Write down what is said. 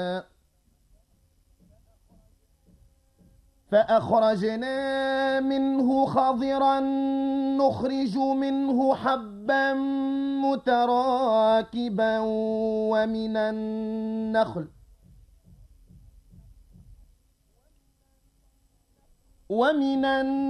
فأخرجنا منه خضرا نخرج منه حبا متراكبا ومن النخل